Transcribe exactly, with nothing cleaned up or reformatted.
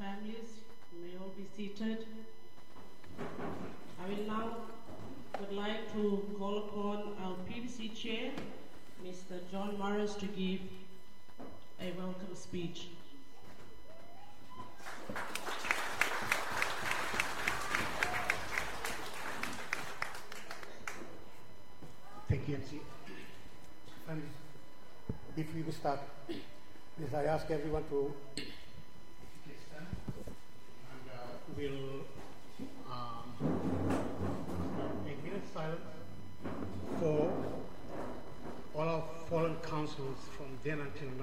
families, you may all be seated. I will now would like to call upon our P D C Chair, Mister John Morris, to give a welcome speech. Thank you, M C. And before we start, please I ask everyone to please stand, and uh, we'll um, a minute silence for all our fallen councils from then until